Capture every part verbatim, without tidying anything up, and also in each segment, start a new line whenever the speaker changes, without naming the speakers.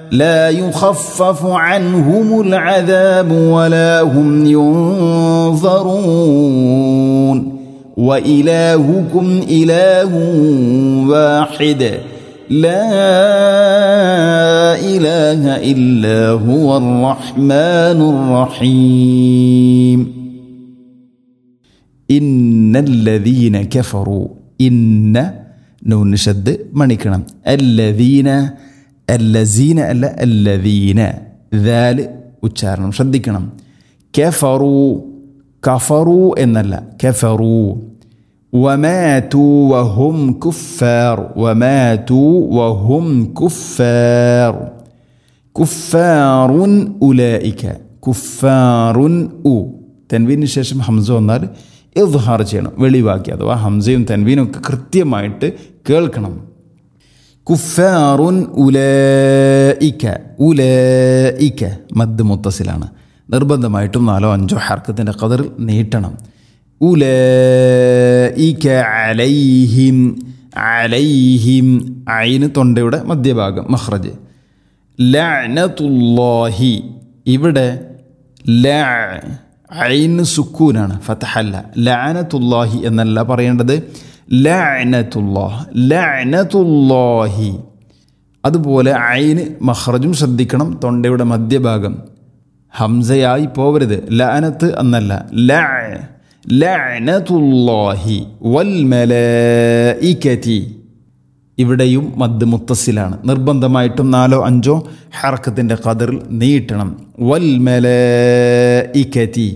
لا يخفف عنهم العذاب ولا هم ينظرون وإلهكم إله واحد لا إله إلا هو الرحمن الرحيم إن الذين كفروا إن نون شد منكنا الذين الذين ألا الذين ذال ഉച്ചാരണം ശ്രദ്ധിക്കണം كفروا كفروا എന്നല്ല كفروا وماتوا وهم كفار وماتوا وهم كفار كفار أولئك كفار أو തൻവീന് ശേഷം ഹംസ വന്നാൽ ഇദ്ഹാർ ചെയ്യണം, വെളിവാക്കി. അഥവാ ഹംസയും തൻവീനും ഒക്കെ കൃത്യമായിട്ട് കേൾക്കണം. കുഫാറുൻ ഉലൈക ഉലൈക മദ് മുത്തസിലാണ്. നിർബന്ധമായിട്ടും നാലോ അഞ്ചോ ഹർക്കത്തിൻ്റെ ഖദറിൽ നീട്ടണം. ഉലൈക അലൈഹിം അലൈഹിം ഐന് തൊണ്ടയുടെ മധ്യഭാഗം മഖ്റജ്. ലഅനതുല്ലാഹി ഇവിടെ ല ഐന് സുക്കൂനാണ്, ഫതഹല്ല. ലഅനതുല്ലാഹി എന്നല്ല പറയേണ്ടത്, ലഅനതുല്ലാഹ് ലഅനതുല്ലാഹി. അതുപോലെ ഐന് മഖ്റജും ശ്രദ്ധിക്കണം, തൊണ്ടയുടെ മധ്യഭാഗം ഹംസയായി പോവരുത്. ലഅനത്ത് എന്നല്ല, ലഅ ലഅനതുല്ലാഹി വൽ മലായികതി. ഇവിടെയും മദ് മുത്തസിലാണ്. നിർബന്ധമായിട്ടും നാലോ അഞ്ചോ ഹർക്കത്തിൻ്റെ ഖദറിൽ നീട്ടണം. വൽ മലായികതി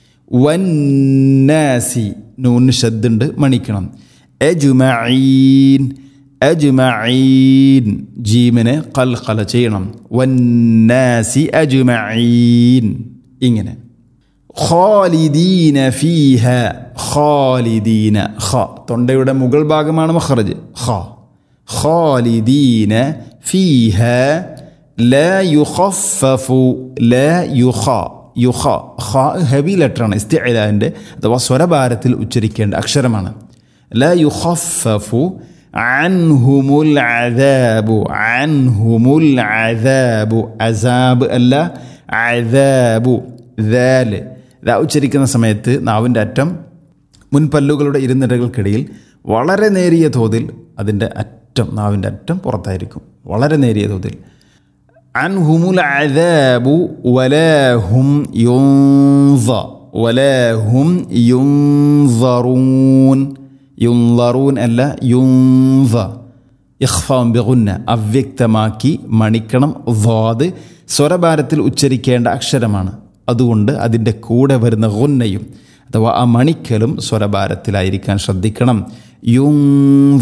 വന്നാസി നൂന് ശദ്ദുണ്ട്, മണിക്കണം. അജ്മഈൻ അജ്മഈൻ ജീമിനെ ഖൽഖല ചെയ്യണം. വന്നാസി അജ്മഈൻ ഇങ്ങനെ. ഖാലിദീന ഫീഹ ഖാലിദീന ഖ തൊണ്ടയുടെ മുകൾ ഭാഗമാണ് മഖ്റജ്. ഖ ഖാലിദീന ഫീഹ ലാ യുഖഫഫു ലാ യുഖ യുഖ ഖ ഹെവി ലെറ്ററാണ്, ഇസ്തിഅലാന്റെ അഥവാ സ്വരഭാരത്തിൽ ഉച്ചരിക്കേണ്ട അക്ഷരമാണ്. ലാ യുഖഫഫു അൻഹുമുൽ അദാബു അൻഹുമുൽ അദാബു അസാബ് അല്ല അദാബു. ദാൽ ദാ ഉച്ചരിക്കുന്ന സമയത്ത് നാവിൻ്റെ അറ്റം മുൻപല്ലുകളുടെ ഇരുനിരകൾക്കിടയിൽ വളരെ നേരിയ തോതിൽ അതിൻ്റെ അറ്റം നാവിൻ്റെ അറ്റം പുറത്തായിരിക്കും, വളരെ നേരിയ തോതിൽ. അൻഹുമുൽ അദാബു വലാഹും യുൻസ വലാഹും യുൻസറൂൻ യുൻസറൂൻ അല്ല യുൻസ. ഇഖ്ഫാഉൻ ബിഗുന്ന അവ്യക്തമാക്കി മണിക്കണം. ളാദ് സ്വരഭാരത്തിൽ ഉച്ചരിക്കേണ്ട അക്ഷരമാണ്. അതുകൊണ്ട് അതിൻ്റെ കൂടെ വരുന്ന ഗുന്നയും അഥവാ ആ മണിക്കലും സ്വരഭാരത്തിലായിരിക്കാൻ ശ്രദ്ധിക്കണം. യുൻസ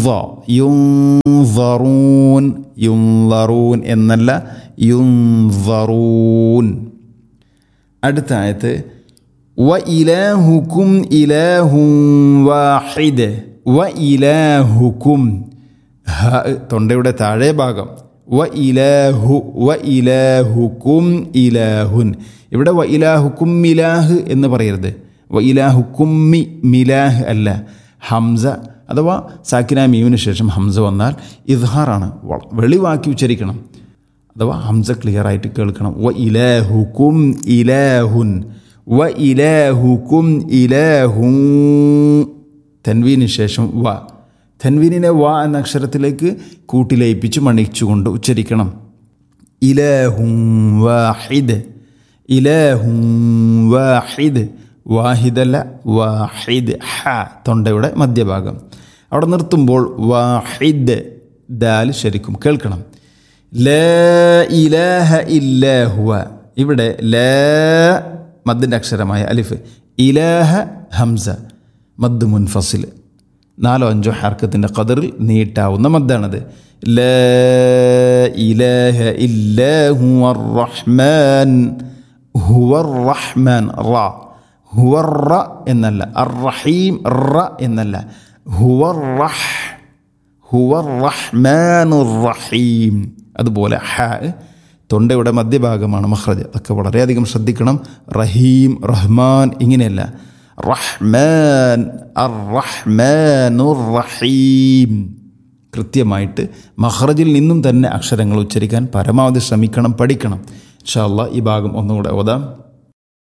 യുൻസറൂൻ യുൻസറൂൻ എന്നല്ല യുൻസറൂൻ. അടുത്ത ആയത്ത് വ ഇലാഹുക്കും ഇലാഹും വാഹിദ് വ ഇലാഹുക്കും ഹ തൊണ്ടയുടെ താഴെ ഭാഗം. വ ഇലാഹു വ ഇലാഹുക്കും ഇലാഹുൻ. ഇവിടെ വ ഇലാഹുക്കും മിലാഹ് എന്ന് പറയരുത്. വ ഇലാഹുക്കും മി മിലാഹ് അല്ല. ഹംസ അഥവാ സാക്കിന മീമിന് ശേഷം ഹംസ വന്നാൽ ഇദ്ഹാറാണ്, വെളിവാക്കി ഉച്ചരിക്കണം. അഥവാ ഹംസ ക്ലിയർ ആയിട്ട് കേൾക്കണം. വ ഇലാഹുക്കും ഇലാഹുൻ വ ഇലാഹുക്കും ഇലാഹു. തൻവീന് ശേഷം വ തൻവീനിനെ വ എന്ന അക്ഷരത്തിലേക്ക് കൂട്ടിലയിപ്പിച്ച് മണിച്ചുകൊണ്ട് ഉച്ചരിക്കണം. ഇലാഹും വാഹിദ് ഇലാഹും വാഹിദ്. വാഹിദല്ല വാഹിദ്. ഹ തൊണ്ടയുടെ മധ്യഭാഗം. അവിടെ നിർത്തുമ്പോൾ വാഹിദ് ദാൽ ശരിക്കും കേൾക്കണം. ലാ ഇലാഹ ഇല്ലാ ഹുവ. ഇവിടെ ലാ മദ്ദിൻ്റെ അക്ഷരമായ അലിഫ്, ഇലാഹ ഹംസ മദ് മുൻഫസിൽ. നാലോ അഞ്ചോ ഹർക്കത്തിൻ്റെ ഖദറിൽ നീട്ടാവുന്ന മദ്ദാണത്. ലാ ഇലാഹ ഇല്ലാ ഹുവർ റഹ്മാൻ ഹുവർ റഹ്മാൻ. റ ഹുവർ റ എന്നല്ല, അർ റഹീം റ എന്നല്ല, ഹുവർ റഹ് ഹുവർ റഹ്മാനുർ റഹീം. അതുപോലെ ഹ തൊണ്ടയുടെ മധ്യഭാഗമാണ് മഖ്റജ്. അതൊക്കെ വളരെയധികം ശ്രദ്ധിക്കണം. റഹീം റഹ്മാൻ ഇങ്ങനെയല്ല. റഹ്മാൻ അർ റഹ്മാനുർ റഹീം. കൃത്യമായിട്ട് മഖ്റജിൽ നിന്നും തന്നെ അക്ഷരങ്ങൾ ഉച്ചരിക്കാൻ പരമാവധി ശ്രമിക്കണം, പഠിക്കണം. ഇൻഷാ അല്ലാഹ് ഈ ഭാഗം ഒന്നുകൂടെ ഓതാം.